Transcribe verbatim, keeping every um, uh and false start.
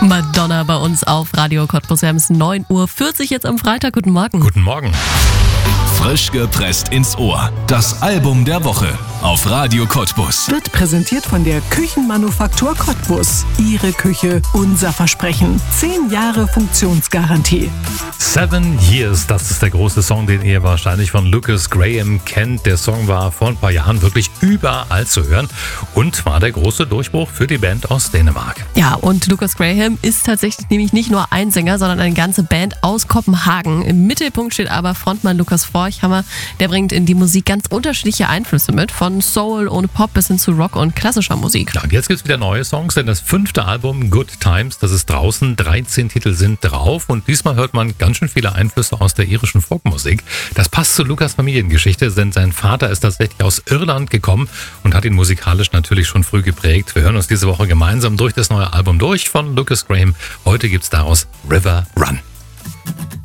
Madonna bei uns auf Radio Cottbus. Wir haben es neun Uhr vierzig jetzt am Freitag. Guten Morgen. Guten Morgen. Frisch gepresst ins Ohr. Das Album der Woche auf Radio Cottbus. Wird präsentiert von der Küchenmanufaktur Cottbus. Ihre Küche, unser Versprechen. Zehn Jahre Funktionsgarantie. Seven Years, das ist der große Song, den ihr wahrscheinlich von Lucas Graham kennt. Der Song war vor ein paar Jahren wirklich überall zu hören und war der große Durchbruch für die Band aus Dänemark. Ja, und Lucas Graham ist tatsächlich nämlich nicht nur ein Sänger, sondern eine ganze Band aus Kopenhagen. Im Mittelpunkt steht aber Frontmann Lukas Forchhammer. Der bringt in die Musik ganz unterschiedliche Einflüsse mit, von Soul und Pop bis hin zu Rock und klassischer Musik. Ja, und jetzt gibt es wieder neue Songs, denn das fünfte Album Good Times, das ist draußen. dreizehn Titel sind drauf und diesmal hört man ganz schön viele Einflüsse aus der irischen Folkmusik. Das passt zu Lukas Familiengeschichte, denn sein Vater ist tatsächlich aus Irland gekommen und hat ihn musikalisch natürlich schon früh geprägt. Wir hören uns diese Woche gemeinsam durch das neue Album durch von Lucas Graham. Heute gibt's daraus River Run.